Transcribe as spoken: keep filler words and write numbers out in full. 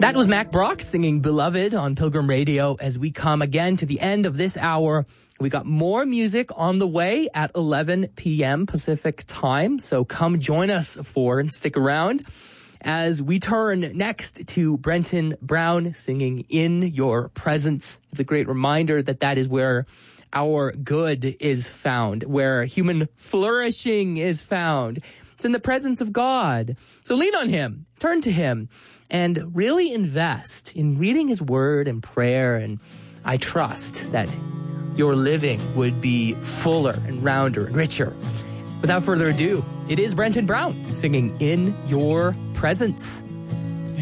That was Mac Brock singing Beloved on Pilgrim Radio. As we come again to the end of this hour, we got more music on the way at eleven p.m. Pacific time. So come join us for and stick around as we turn next to Brenton Brown singing In Your Presence. It's a great reminder that that is where our good is found, where human flourishing is found. It's in the presence of God. So lean on him, turn to him, and really invest in reading his word and prayer. And I trust that your living would be fuller and rounder and richer. Without further ado, it is Brenton Brown singing In Your Presence.